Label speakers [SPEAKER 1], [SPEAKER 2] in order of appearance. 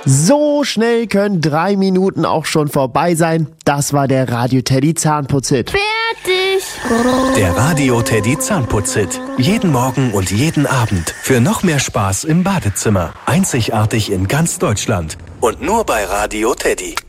[SPEAKER 1] So schnell können 3 Minuten auch schon vorbei sein. Das war der Radio Teddy Zahnputzhit.
[SPEAKER 2] Fertig!
[SPEAKER 3] Der Radio Teddy Zahnputzhit. Jeden Morgen und jeden Abend. Für noch mehr Spaß im Badezimmer. Einzigartig in ganz Deutschland. Und nur bei Radio Teddy.